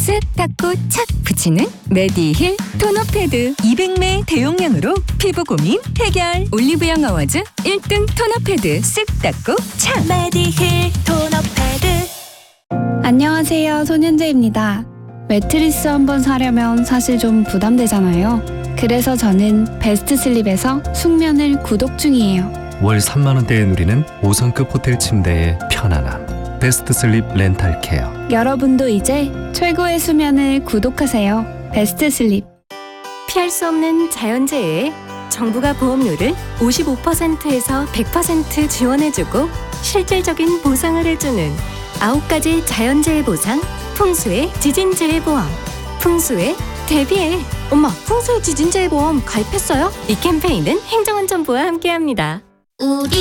쓱 닦고 착 붙이는 메디힐 토너 패드. 200매 대용량으로 피부 고민 해결. 올리브영 어워즈 1등 토너 패드 쓱 닦고 착. 메디힐 토너 패드. 안녕하세요, 손현재입니다. 매트리스 한번 사려면 사실 좀 부담되잖아요. 그래서 저는 베스트 슬립에서 숙면을 구독 중이에요. 월 3만 원대에 누리는 5성급 호텔 침대의 편안함. 베스트 슬립 렌탈 케어. 여러분도 이제 최고의 수면을 구독하세요. 베스트 슬립. 피할 수 없는 자연재해에 정부가 보험료를 55%에서 100% 지원해주고 실질적인 보상을 해주는 9가지 자연재해 보상. 풍수의 지진재해보험. 풍수에 대비해. 엄마, 풍수의 지진재해보험 가입했어요? 이 캠페인은 행정안전부와 함께합니다. 우리